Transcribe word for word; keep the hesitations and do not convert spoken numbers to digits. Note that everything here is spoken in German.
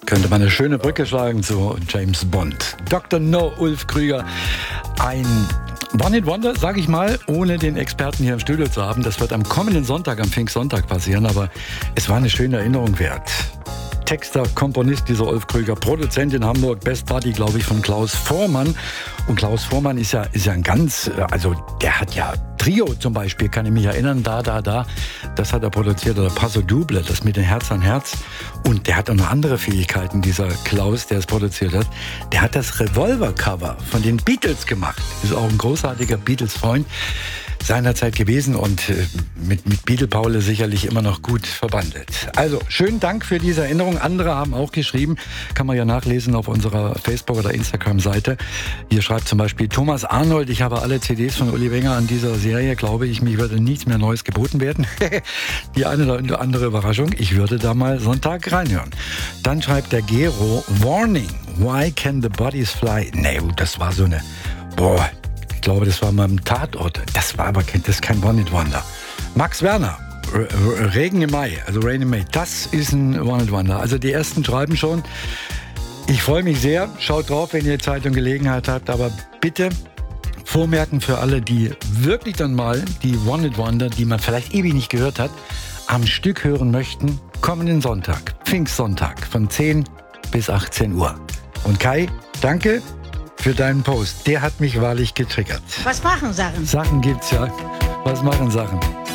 Könnte man eine schöne Brücke schlagen zu James Bond. Doktor No, Ulf Krüger. Ein One-Hit-Wonder, sage ich mal, ohne den Experten hier im Studio zu haben. Das wird am kommenden Sonntag, am Pfingstsonntag passieren, aber es war eine schöne Erinnerung wert. Texter, Komponist dieser Ulf Krüger, Produzent in Hamburg, Best Buddy, glaube ich, von Klaus Voormann. Und Klaus Voormann ist ja, ist ja ein ganz, also der hat ja Trio zum Beispiel, kann ich mich erinnern, da, da, da, das hat er produziert, oder Paso Doble, das mit dem Herz an Herz. Und der hat auch noch andere Fähigkeiten, dieser Klaus, der es produziert hat. Der hat das Revolver-Cover von den Beatles gemacht. Ist auch ein großartiger Beatles-Freund seinerzeit gewesen und äh, mit, mit Beatle Paul sicherlich immer noch gut verbandelt. Also, schönen Dank für diese Erinnerung. Andere haben auch geschrieben, kann man ja nachlesen auf unserer Facebook- oder Instagram-Seite. Hier schreibt zum Beispiel Thomas Arnold, ich habe alle C Ds von Uli Wenger an dieser Serie, glaube ich, mir würde nichts mehr Neues geboten werden. Die eine oder andere Überraschung, ich würde da mal Sonntag reinhören. Dann schreibt der Gero, Warning, why can the bodies fly? Nee, das war so eine, boah, ich glaube, das war mal im Tatort. Das war aber kein, das ist kein One-Hit-Wonder. Max Werner, R- Regen im Mai, also Rain in May, das ist ein One-Hit-Wonder. Also die ersten schreiben schon. Ich freue mich sehr. Schaut drauf, wenn ihr Zeit und Gelegenheit habt. Aber bitte vormerken für alle, die wirklich dann mal die One-Hit-Wonder, die man vielleicht ewig nicht gehört hat, am Stück hören möchten, kommenden Sonntag, Pfingstsonntag, von zehn bis achtzehn Uhr. Und Kai, danke für deinen Post. Der hat mich wahrlich getriggert. Was machen Sachen? Sachen gibt's ja. Was machen Sachen?